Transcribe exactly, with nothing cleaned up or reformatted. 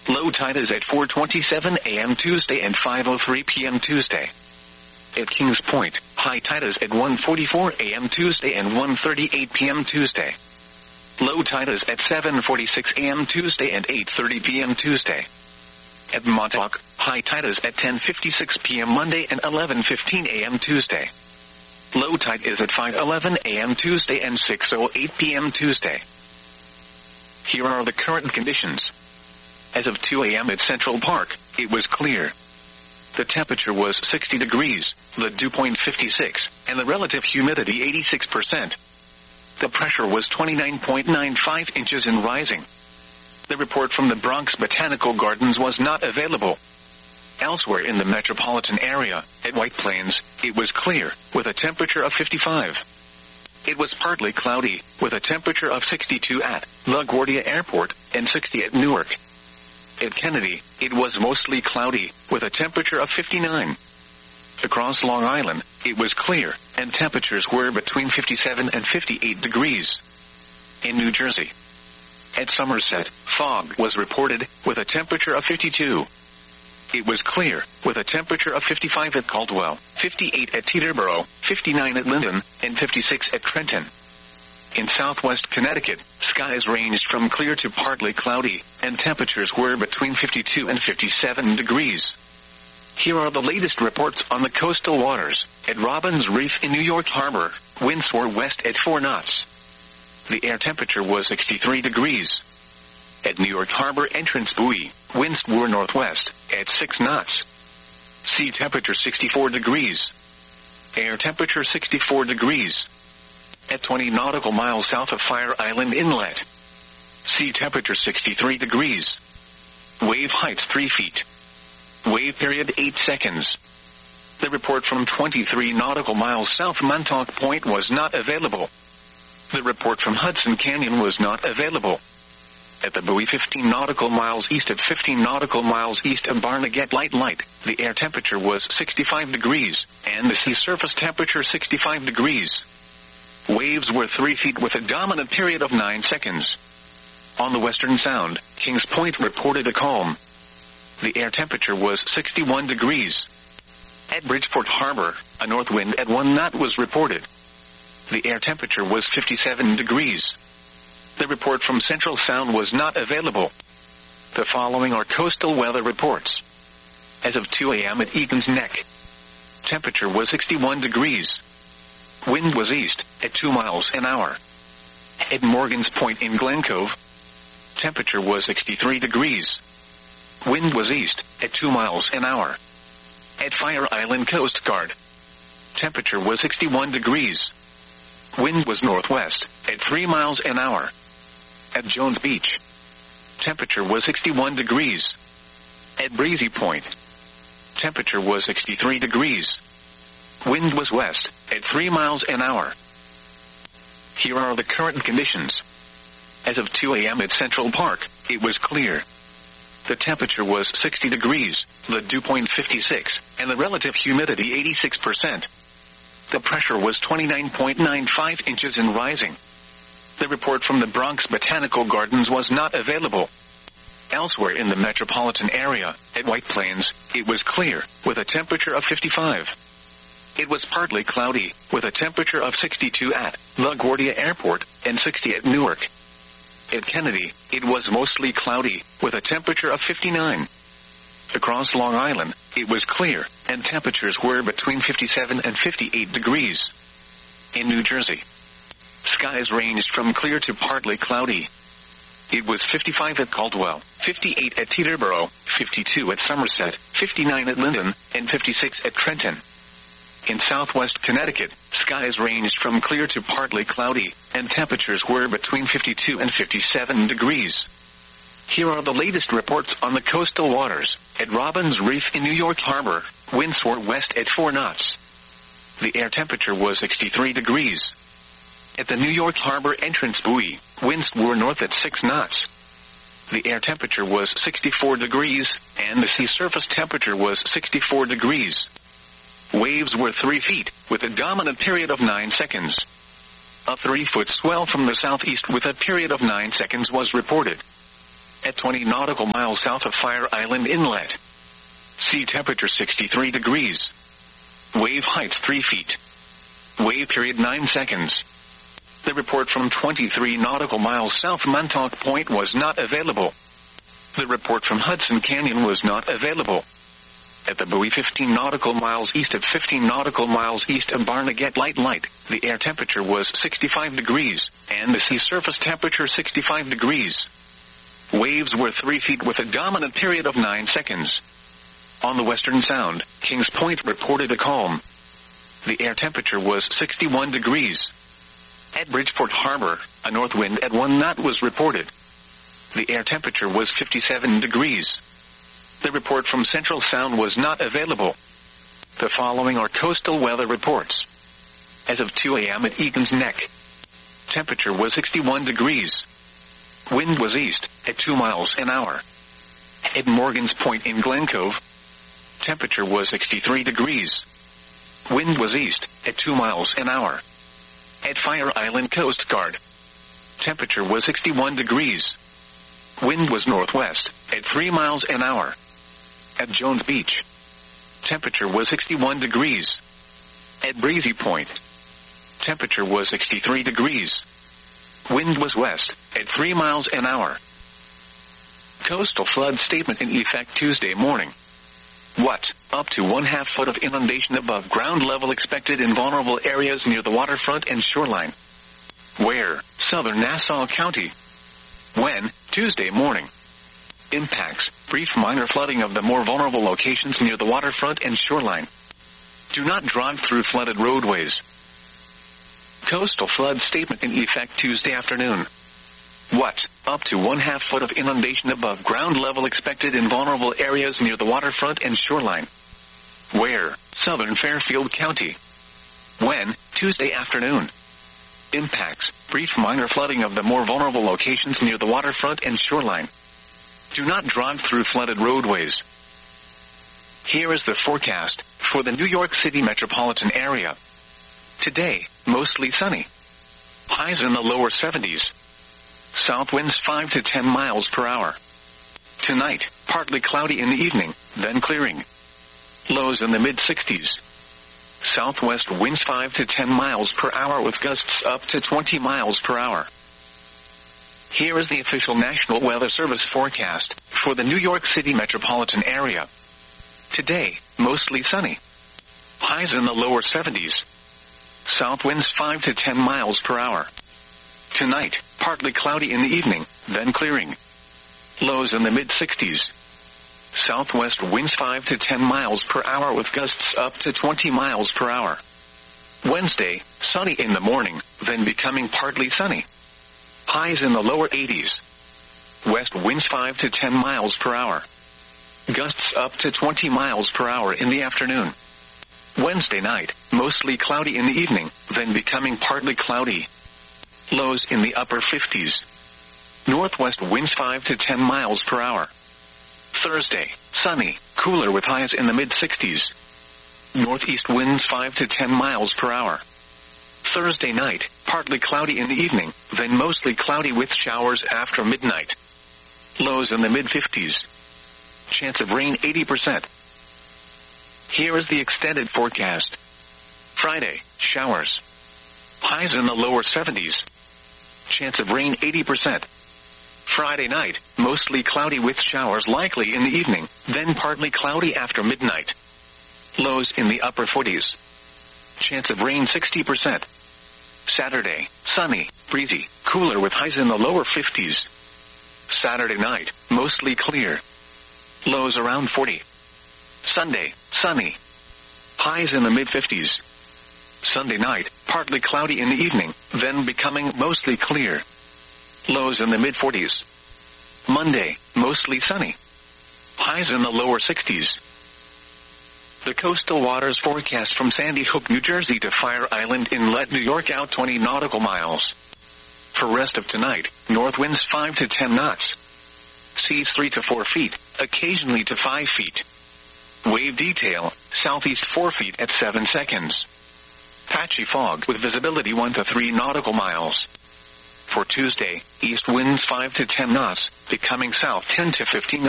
Low tide is at four twenty-seven a m Tuesday and five oh three p m Tuesday. At Kings Point, high tide is at one forty-four a m Tuesday and one thirty-eight p m Tuesday. Low tide is at seven forty-six a m Tuesday and eight thirty p m Tuesday. At Montauk, high tide is at ten fifty-six p m Monday and eleven fifteen a m Tuesday. Low tide is at five eleven a m Tuesday and six oh eight p m Tuesday. Here are the current conditions. As of two a m at Central Park, it was clear. The temperature was sixty degrees, the dew point fifty-six, and the relative humidity eighty-six percent. The pressure was twenty-nine point nine five inches and rising. The report from the Bronx Botanical Gardens was not available. Elsewhere in the metropolitan area, at White Plains, it was clear, with a temperature of fifty-five. It was partly cloudy, with a temperature of sixty-two at LaGuardia Airport, and sixty at Newark. At Kennedy, it was mostly cloudy, with a temperature of fifty-nine. Across Long Island, it was clear, and temperatures were between fifty-seven and fifty-eight degrees. In New Jersey, at Somerset, fog was reported, with a temperature of fifty-two. It was clear, with a temperature of fifty-five at Caldwell, fifty-eight at Teterboro, fifty-nine at Linden, and fifty-six at Trenton. In southwest Connecticut, skies ranged from clear to partly cloudy, and temperatures were between fifty-two and fifty-seven degrees. Here are the latest reports on the coastal waters. At Robbins Reef in New York Harbor, winds were west at four knots. The air temperature was sixty-three degrees. At New York Harbor Entrance Buoy, winds were northwest, at six knots. Sea temperature sixty-four degrees. Air temperature sixty-four degrees. At twenty nautical miles south of Fire Island Inlet. Sea temperature sixty-three degrees. Wave height three feet. Wave period eight seconds. The report from twenty-three nautical miles south Montauk Point was not available. The report from Hudson Canyon was not available. At the buoy fifteen nautical miles east of fifteen nautical miles east of Barnegat Light Light, the air temperature was sixty-five degrees, and the sea surface temperature sixty-five degrees. Waves were three feet with a dominant period of nine seconds. On the Western Sound, Kings Point reported a calm. The air temperature was sixty-one degrees. At Bridgeport Harbor, a north wind at one knot was reported. The air temperature was fifty-seven degrees. The report from Central Sound was not available. The following are coastal weather reports. As of two a m at Egan's Neck, temperature was sixty-one degrees. Wind was east, at two miles an hour. At Morgan's Point in Glen Cove, temperature was sixty-three degrees. Wind was east, at two miles an hour. At Fire Island Coast Guard, temperature was sixty-one degrees. Wind was northwest, at three miles an hour. At Jones Beach, temperature was sixty-one degrees. At Breezy Point, temperature was sixty-three degrees. Wind was west, at three miles an hour. Here are the current conditions. As of two a m at Central Park, it was clear. The temperature was sixty degrees, the dew point fifty-six, and the relative humidity eighty-six percent. The pressure was twenty-nine point nine five inches and rising. The report from the Bronx Botanical Gardens was not available. Elsewhere in the metropolitan area, at White Plains, it was clear, with a temperature of fifty-five. It was partly cloudy, with a temperature of sixty-two at LaGuardia Airport, and sixty at Newark. At Kennedy, it was mostly cloudy, with a temperature of fifty-nine. Across Long Island, it was clear, and temperatures were between fifty-seven and fifty-eight degrees. In New Jersey, skies ranged from clear to partly cloudy. It was fifty-five at Caldwell, fifty-eight at Teterboro, fifty-two at Somerset, fifty-nine at Linden, and fifty-six at Trenton. In southwest Connecticut, skies ranged from clear to partly cloudy, and temperatures were between fifty-two and fifty-seven degrees. Here are the latest reports on the coastal waters. At Robbins Reef in New York Harbor, winds were west at four knots. The air temperature was sixty-three degrees. At the New York Harbor Entrance Buoy, winds were north at six knots. The air temperature was sixty-four degrees, and the sea surface temperature was sixty-four degrees. Waves were three feet, with a dominant period of nine seconds. A three-foot swell from the southeast with a period of nine seconds was reported. at twenty nautical miles south of Fire Island Inlet. Sea temperature sixty-three degrees. Wave height three feet. Wave period nine seconds. The report from twenty-three nautical miles south Montauk Point was not available. The report from Hudson Canyon was not available. At the buoy fifteen nautical miles east of fifteen nautical miles east of Barnegat Light Light, the air temperature was sixty-five degrees, and the sea surface temperature sixty-five degrees. Waves were three feet with a dominant period of nine seconds. On the Western Sound, Kings Point reported a calm. The air temperature was sixty-one degrees. At Bridgeport Harbor, a north wind at one knot was reported. The air temperature was fifty-seven degrees. The report from Central Sound was not available. The following are coastal weather reports. As of two a.m. at Egan's Neck, temperature was sixty-one degrees. Wind was east, at two miles an hour. At Morgan's Point in Glen Cove, temperature was sixty-three degrees. Wind was east, at two miles an hour. At Fire Island Coast Guard, temperature was sixty-one degrees. Wind was northwest, at three miles an hour. At Jones Beach, temperature was sixty-one degrees. At Breezy Point, temperature was sixty-three degrees. Wind was west, at three miles an hour. Coastal flood statement in effect Tuesday morning. What? Up to one half foot of inundation above ground level expected in vulnerable areas near the waterfront and shoreline. Where? Southern Nassau County. When? Tuesday morning. Impacts: brief minor flooding of the more vulnerable locations near the waterfront and shoreline. Do not drive through flooded roadways. Coastal flood statement in effect Tuesday afternoon. What? Up to one half foot of inundation above ground level expected in vulnerable areas near the waterfront and shoreline. Where? Southern Fairfield County. When? Tuesday afternoon. Impacts: brief minor flooding of the more vulnerable locations near the waterfront and shoreline. Do not drive through flooded roadways. Here is the forecast for the New York City metropolitan area. Today, mostly sunny. Highs in the lower seventies. South winds five to ten miles per hour. Tonight, partly cloudy in the evening, then clearing. Lows in the mid-sixties. Southwest winds five to ten miles per hour with gusts up to twenty miles per hour. Here is the official National Weather Service forecast for the New York City metropolitan area. Today, mostly sunny. Highs in the lower seventies. South winds five to ten miles per hour. Tonight, partly cloudy in the evening, then clearing. Lows in the mid-sixties. Southwest winds five to ten miles per hour with gusts up to twenty miles per hour. Wednesday, sunny in the morning, then becoming partly sunny. Highs in the lower eighties. West winds five to ten miles per hour. Gusts up to twenty miles per hour in the afternoon. Wednesday night, mostly cloudy in the evening, then becoming partly cloudy. Lows in the upper fifties. Northwest winds five to ten miles per hour. Thursday, sunny, cooler with highs in the mid-sixties. Northeast winds five to ten miles per hour. Thursday night, partly cloudy in the evening, then mostly cloudy with showers after midnight. Lows in the mid-fifties. Chance of rain eighty percent. Here is the extended forecast. Friday, showers. Highs in the lower seventies. Chance of rain eighty percent. Friday night, mostly cloudy with showers likely in the evening, then partly cloudy after midnight. Lows in the upper forties. Chance of rain sixty percent. Saturday, sunny, breezy, cooler with highs in the lower fifties. Saturday night, mostly clear. Lows around forty. Sunday, sunny. Highs in the mid-fifties. Sunday night, partly cloudy in the evening, then becoming mostly clear. Lows in the mid-forties. Monday, mostly sunny. Highs in the lower sixties. The coastal waters forecast from Sandy Hook, New Jersey to Fire Island Inlet, New York out twenty nautical miles. For rest of tonight, north winds five to ten knots. Seas three to four feet, occasionally to five feet. Wave detail, southeast four feet at seven seconds. Patchy fog with visibility one to three nautical miles. For Tuesday, east winds five to ten knots, becoming south ten to fifteen knots.